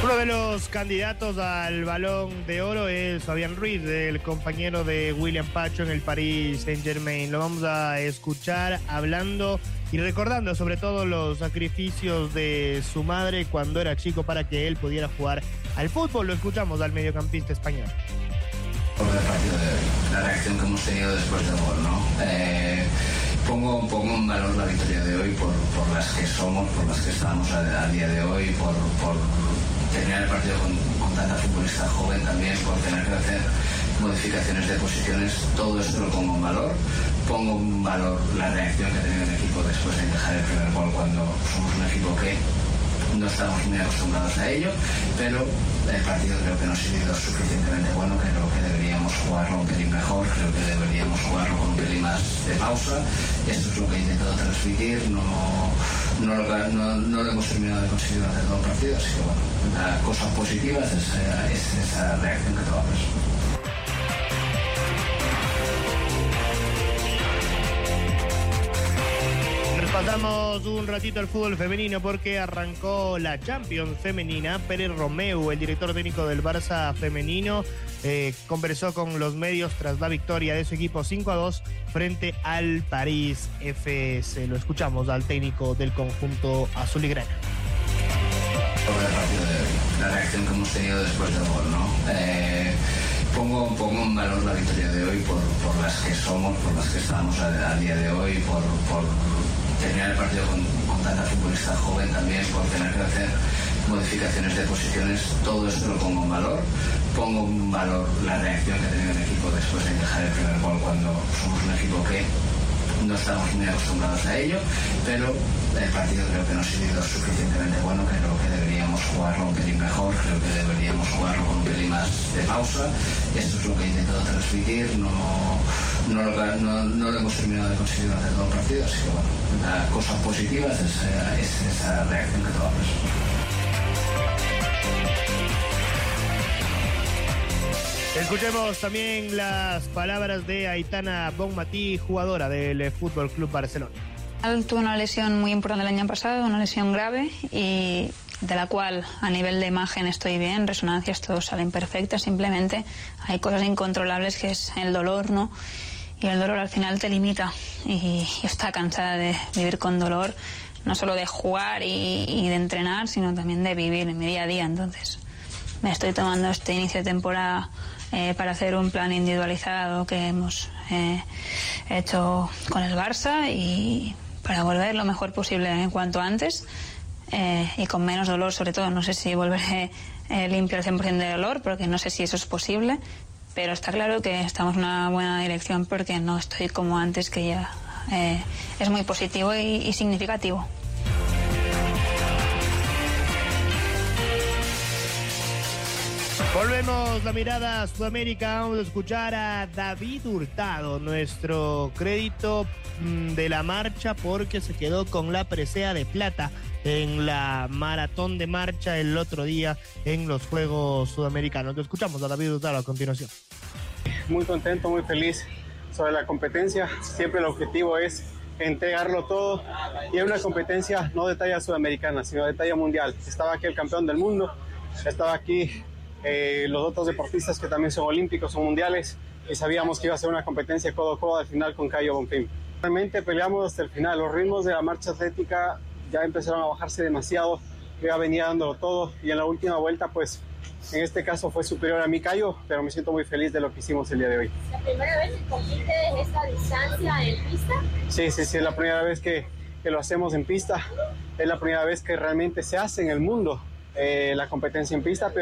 Uno de los candidatos al Balón de Oro es Fabián Ruiz, el compañero de William Pacho en el Paris Saint-Germain. Lo vamos a escuchar hablando y recordando sobre todo los sacrificios de su madre cuando era chico para que él pudiera jugar al fútbol. Lo escuchamos al mediocampista español. Por el partido de hoy, la reacción que hemos tenido después del gol, ¿no? Pongo en valor la victoria de hoy por las que somos, por las que estamos a día de hoy, por terminar el partido con tanta futbolista joven también, por tener que hacer modificaciones de posiciones. Todo esto lo pongo en valor. Pongo en valor la reacción que ha tenido el equipo después de encajar el primer gol, cuando somos un equipo que no estamos muy acostumbrados a ello, pero el partido creo que no ha sido suficientemente bueno. Creo que deberíamos jugarlo un pelín mejor, creo que deberíamos jugarlo con un pelín más de pausa. Esto es lo que he intentado transmitir, no lo hemos terminado de conseguir durante todo el partido, así que bueno, la cosa positiva es esa reacción que tomamos. Pasamos un ratito al fútbol femenino porque arrancó la Champions femenina. Pérez Romeu, el director técnico del Barça femenino, conversó con los medios tras la victoria de su equipo 5-2 frente al París FC. Lo escuchamos al técnico del conjunto azul y grana. Por el partido de hoy, la reacción que hemos tenido después del gol, ¿no? Pongo en valor la victoria de hoy por las que somos, por las que estamos a día de hoy, por terminar el partido con tanta futbolista joven también, por tener que hacer modificaciones de posiciones. Todo esto lo pongo en valor. Pongo en valor la reacción que ha tenido el equipo después de encajar el primer gol, cuando somos un equipo que no estamos muy acostumbrados a ello, pero el partido creo que no ha sido suficientemente bueno. Creo que deberíamos jugarlo un pelín mejor, creo que deberíamos jugarlo con un pelín más de pausa. Esto es lo que he intentado transmitir, no lo hemos terminado de conseguir durante todo el partido, así que bueno, la cosa positiva es esa reacción que tomamos. Escuchemos también las palabras de Aitana Bonmatí, jugadora del Fútbol Club Barcelona. Tuve una lesión muy importante el año pasado, una lesión grave, y de la cual a nivel de imagen estoy bien, resonancias todos salen perfectas, simplemente hay cosas incontrolables que es el dolor, ¿no? Y el dolor al final te limita, y está cansada de vivir con dolor, no solo de jugar y de entrenar, sino también de vivir en mi día a día. Entonces me estoy tomando este inicio de temporada para hacer un plan individualizado que hemos hecho con el Barça, y para volver lo mejor posible en cuanto antes, y con menos dolor sobre todo. No sé si volveré limpio al 100% de dolor, porque no sé si eso es posible, pero está claro que estamos en una buena dirección, porque no estoy como antes, que ya es muy positivo y significativo. Volvemos la mirada a Sudamérica. Vamos a escuchar a David Hurtado, nuestro crédito de la marcha, porque se quedó con la presea de plata en la maratón de marcha el otro día en los Juegos Sudamericanos. Lo escuchamos a David Hurtado a continuación. Muy contento, muy feliz sobre la competencia. Siempre el objetivo es entregarlo todo, y es una competencia no de talla sudamericana, sino de talla mundial. Estaba aquí el campeón del mundo, estaba aquí los otros deportistas que también son olímpicos, son mundiales, y sabíamos que iba a ser una competencia codo a codo al final con Caio Bonfim. Realmente peleamos hasta el final. Los ritmos de la marcha atlética ya empezaron a bajarse demasiado, yo ya venía dándolo todo, y en la última vuelta pues en este caso fue superior a mí Caio, pero me siento muy feliz de lo que hicimos el día de hoy. ¿La primera vez que compite en esta distancia en pista? Sí, es la primera vez que lo hacemos en pista, es la primera vez que realmente se hace en el mundo la competencia en pista.